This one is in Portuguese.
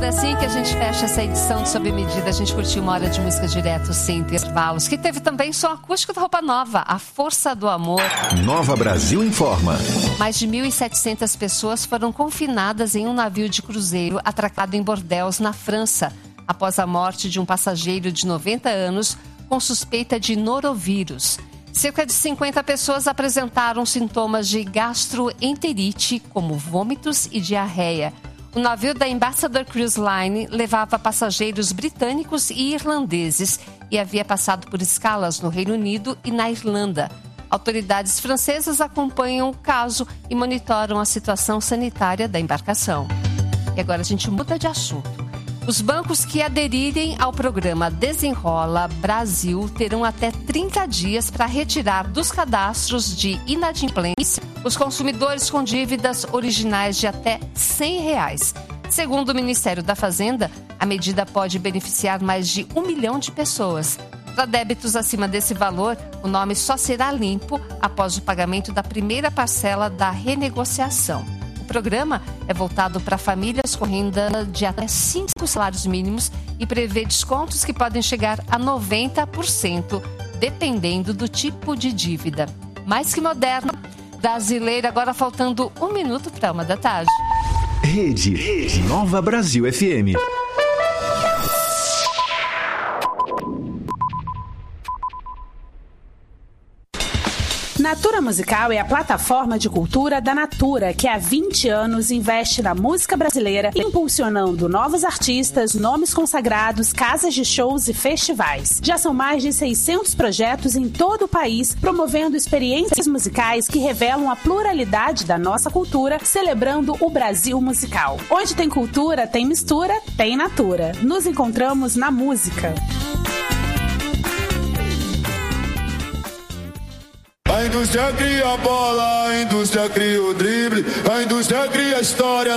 Por assim que a gente fecha essa edição de Sob Medida. A gente curtiu uma hora de música direto sem intervalos, que teve também som acústico da Roupa Nova, A Força do Amor. Nova Brasil informa. Mais de 1.700 pessoas foram confinadas em um navio de cruzeiro atracado em Bordeaux, na França, após a morte de um passageiro de 90 anos com suspeita de norovírus. Cerca de 50 pessoas apresentaram sintomas de gastroenterite, como vômitos e diarreia. O navio da Ambassador Cruise Line levava passageiros britânicos e irlandeses e havia passado por escalas no Reino Unido e na Irlanda. Autoridades francesas acompanham o caso e monitoram a situação sanitária da embarcação. E agora a gente muda de assunto. Os bancos que aderirem ao programa Desenrola Brasil terão até 30 dias para retirar dos cadastros de inadimplência os consumidores com dívidas originais de até R$ 100. Segundo o Ministério da Fazenda, a medida pode beneficiar mais de 1 milhão de pessoas. Para débitos acima desse valor, o nome só será limpo após o pagamento da primeira parcela da renegociação. O programa é voltado para famílias com renda de até 5 salários mínimos e prevê descontos que podem chegar a 90%, dependendo do tipo de dívida. Mais que moderno, brasileira, agora faltando 1 minuto para 1h. Rede Nova Brasil FM. Natura Musical é a plataforma de cultura da Natura, que há 20 anos investe na música brasileira, impulsionando novos artistas, nomes consagrados, casas de shows e festivais. Já são mais de 600 projetos em todo o país, promovendo experiências musicais que revelam a pluralidade da nossa cultura, celebrando o Brasil musical. Onde tem cultura, tem mistura, tem Natura. Nos encontramos na música. A indústria cria a bola, a indústria cria o drible, a indústria cria a história.